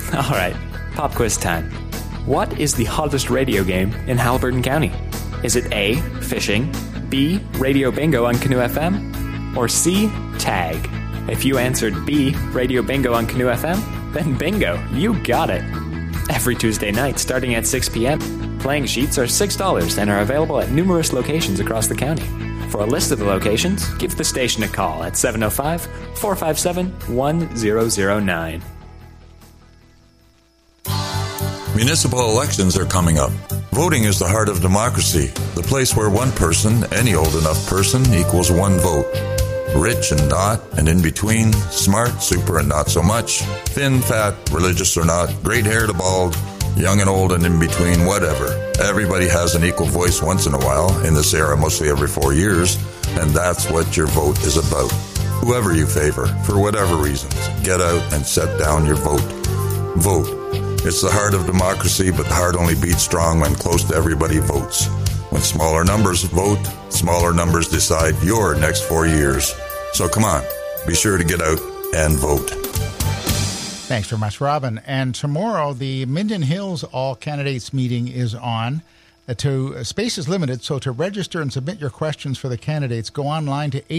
All right, pop quiz time. What is the hottest radio game in Haliburton County? Is it A, fishing, B, radio bingo on Canoe FM, or C, tag? If you answered B, radio bingo on Canoe FM, then bingo, you got it. Every Tuesday night starting at 6 p.m., playing sheets are $6 and are available at numerous locations across the county. For a list of the locations, give the station a call at 705-457-1009. Municipal elections are coming up. Voting is the heart of democracy, the place where one person, any old enough person, equals one vote. Rich and not, and in between, smart, super and not so much, thin, fat, religious or not, great-haired to bald, young and old and in between, whatever. Everybody has an equal voice once in a while, in this era mostly every 4 years, and that's what your vote is about. Whoever you favor, for whatever reasons, get out and set down your vote. Vote. It's the heart of democracy, but the heart only beats strong when close to everybody votes. When smaller numbers vote, smaller numbers decide your next 4 years. So come on, be sure to get out and vote. Thanks very much, Robin. And tomorrow, the Minden Hills All Candidates meeting is on. Space is limited, so to register and submit your questions for the candidates, go online to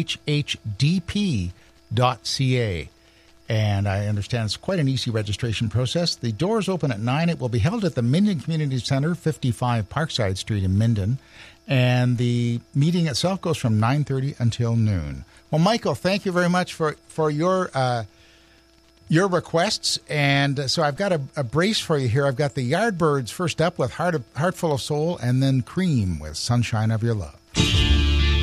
hhhdp.ca. And I understand it's quite an easy registration process. The doors open at 9. It will be held at the Minden Community Centre, 55 Parkside Street in Minden. And the meeting itself goes from 9:30 until noon. Well, Michael, thank you very much for your requests. And so I've got a brace for you here. I've got the Yardbirds first up with Heart Full of Soul, and then Cream with Sunshine of Your Love.